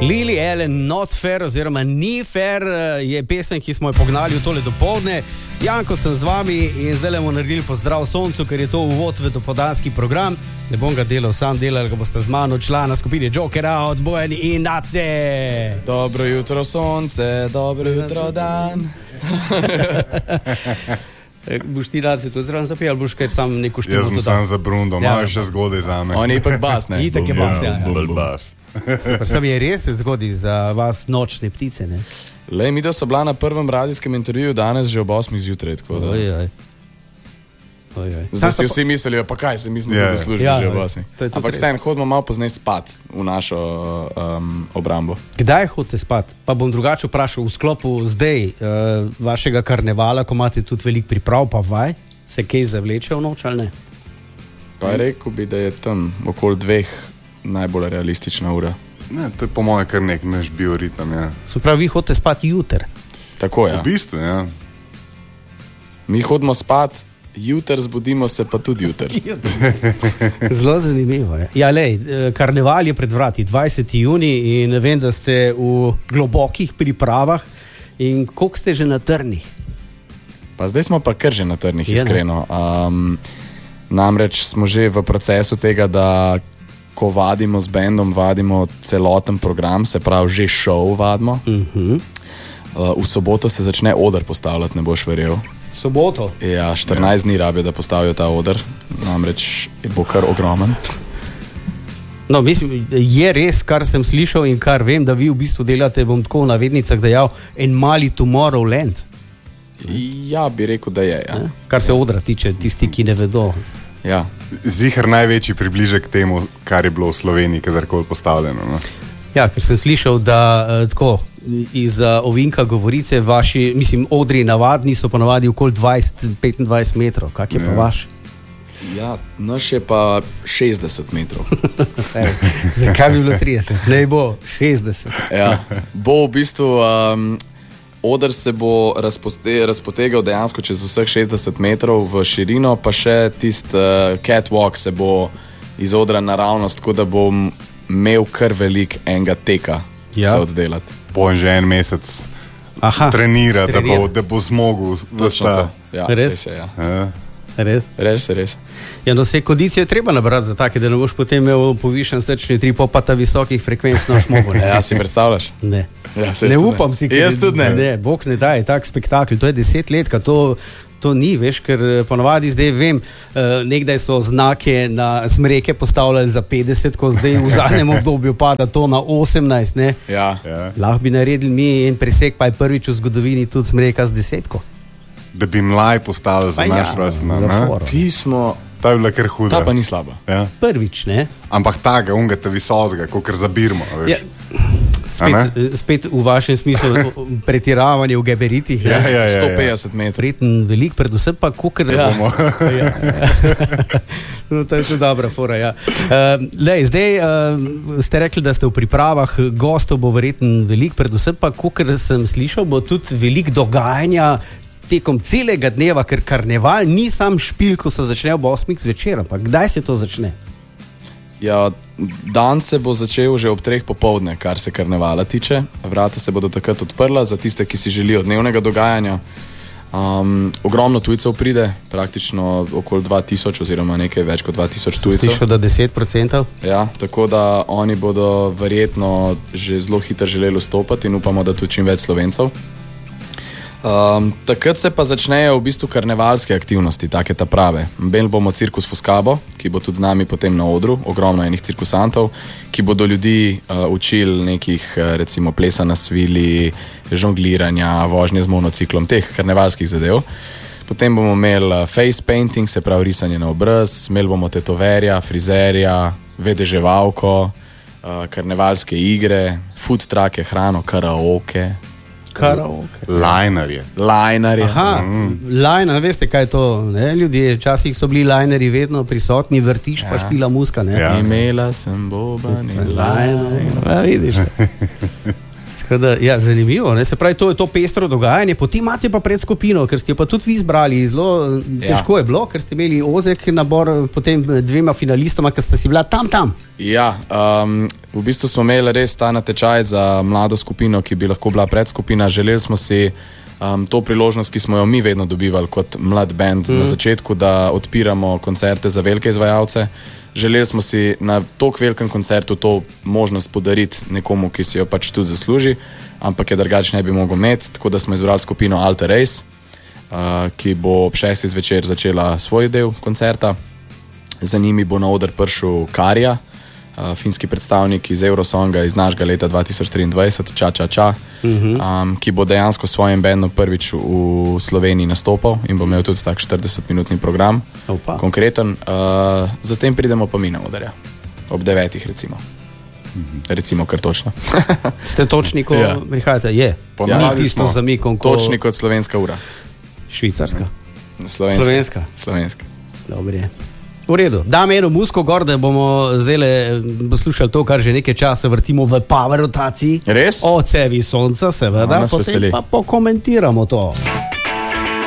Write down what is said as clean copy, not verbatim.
Lily Allen, Not Fair oziroma Ni Fair je pesem, ki smo jo pognali v tole dopoldne. Janko, sem z vami in zdaj bomo naredili pozdrav soncu, ker je to uvod v dopoldanski program. Ne bom ga delal sam, delal ga boste z mano, člana skupine Joker Out, Bojani in Nace. Dobro jutro sonce, dobro jutro dan. Boš ti Nace tudi zraven zapel, ali boš kaj sam neko število? Jaz bom sam za Brundo, malo še zgodaj za me. On je ipak bas, ne? Itak je bas, ja. Bas. Super, sam je res zgodaj za vas nočne ptice, ne? Lej, mi da so bila na prvem radijskem intervjuju danes že ob 8 zjutraj, tako da. Ojoj. Zdaj si vsi mislijo, pa kaj se mi smo tudi služili že ob 8. Ampak sen, hodimo malo poznej spat v našo obrambo. Kdaj hodite spat? Pa bom drugače vprašal, v sklopu zdaj vašega karnevala, ko imate tudi veliko priprav, pa vaj, se kaj zavleče v noč ali ne? Pa rekel bi, da je tam okoli 2 najbolj realistična ura. Ne, to je po moje kar nek naš bioritem, ja. Se pravi, vi hodite spat jutr? Tako, ja. V bistvu, ja. Mi hodimo spat, jutr zbudimo se pa tudi jutr. Zelo zanimivo je. Ja, lej, karneval je pred vrati, 20. juni in vem, da ste v globokih pripravah in koliko ste že na trnih? Pa zdaj smo pa kar že na trnih, iskreno. Namreč smo že v procesu tega, da ko vadimo z bendom, vadimo celoten program, se pravi že šov vadimo. V soboto se začne oder postavljati, ne boš verjel. Soboto? Ja, 14 dni rabijo, da postavijo ta oder, namreč bo kar ogromen. No, mislim, je res, kar sem slišal in kar vem, da vi v bistvu delate, bom tako v navednicah dejal, en mali Tomorrowland. Ja, bi rekel, da je. Ja. Kar se odra tiče, tisti, ki ne vedo. Ja. Zihar največji približek temu, kar je bilo v Sloveniji kadarkoli postavljeno. No? Ja, ker sem slišal, da tako iz ovinka govorice vaši, mislim, odri navadni so ponavadi okoli 20-25 metrov. Kak je pa vaš? Ja, naš je pa 60 metrov. Zakaj bi bilo 30? Ne bo 60. Ja, bo v bistvu... Oder se bo razpotegal dejansko čez vseh 60 metrov v širino, pa še tisti catwalk se bo iz odra naravnost, tako da bom imel kar velik enega teka za oddelati. Bojem že en mesec trenirati, da bo zmogel. Ja, res je, ja. Res. Ja, no, vse kondicije treba nabrati za take, da ne boš potem imel povišen srčni utrip, pa ta visokih frekvenc na šmogu. Ja, si predstavljaš? Ne. Ja, ne upam si, jaz tudi ne. Ne, Bog ne daje tak spektakl, to je 10 let, to ni, veš, ker ponovadi zdaj vem, nekdaj so znake na smreke postavljali za 50, ko zdaj v zadnjem obdobju pada to na 18, ne? Ja. Lahko bi naredili mi en presek, pa je prvič v zgodovini tudi smreka z 10. Da bi mlaj postavil za naš rojstni dan. Pismo. Ta je bila kar huda. Ta pa ni slaba. Ja. Prvič, ne? Ampak taga, ungata visokega, kakor za Birmo, veš. Ja. Spet v vašem smislu pretiravanje v gabaritih. Ja. 150 metrov. Preten velik, predvsem pa kakor... Ja. No, to je še dobra fora, ja. Zdaj ste rekli, da ste v pripravah, gostov bo verjetno velik, predvsem pa kakor sem slišal, bo tudi velik dogajanja tekom celega dneva, ker karneval ni sam špil, ko se začne ob 8 zvečer, ampak kdaj se to začne? Ja, dan se bo začel že ob 3 popoldne, kar se karnevala tiče. Vrata se bodo takrat odprla za tiste, ki si želijo dnevnega dogajanja. Ogromno tujcev pride, praktično okoli 2000 oziroma nekaj več kot 2000 tujcev. Slišal, da 10%? Ja, tako da oni bodo verjetno že zelo hitro želeli vstopati in upamo, da tudi čim več Slovencev. Takrat se pa začnejo v bistvu karnevalske aktivnosti, take ta prave. Imeli bomo cirkus Foscabo, ki bo tudi z nami potem na odru, ogromno enih cirkusantov, ki bodo ljudi učili nekih recimo plesa na svili, žongliranja, vožnje z monociklom, teh karnevalskih zadev. Potem bomo imeli face painting, se pravi risanje na obraz, imeli bomo tetoverja, frizerja, vedeževalko, karnevalske igre, food trucke, hrano, karaoke. Linerje. Aha, liner, veste kaj je to, ne? Ljudje, včasih so bili linerji vedno prisotni, vrtiš pa špila muska, ne? Ja. Imela sem boban in liner. Vidiš. Da, ja, zanimivo, ne? Se pravi, to je to pestro dogajanje, potem imate pa pred skupino, ker ste jo pa tudi vi izbrali, zelo težko je bilo, ker ste imeli ozek nabor potem 2 finalistoma, ker ste si bila tam. Ja, v bistvu smo imeli res ta natečaj za mlado skupino, ki bi lahko bila predskupina. Želeli smo si to priložnost, ki smo jo mi vedno dobivali kot mlad band na začetku, da odpiramo koncerte za velike izvajalce. Želeli smo si na toliko velikem koncertu to možnost podariti nekomu, ki si jo pač tudi zasluži, ampak je drugače ne bi mogel imeti, tako da smo izbrali skupino Alter Race, ki bo ob 6. zvečer začela svoj del koncerta. Za njimi bo na oder prišel Karja, finski predstavnik iz Eurosonga iz našega leta 2023, Ča, ki bo dejansko svojim bandom prvič v Sloveniji nastopal in bo imel tudi tak 40-minutni program. Konkreten. Zatem pridemo pa mi na oderja. Ob 9. recimo kar točno. Ste točni, ko prihajate? Je. Ponavadi smo zamikom, točni kot slovenska ura. Švicarska. Slovenska. Dobro je. V redu, dame eno musko gor, da bomo zdaj poslušali to, kar že nekaj časa vrtimo v power rotaciji. Res? O cevi sonca, seveda, potem pa pokomentiramo to.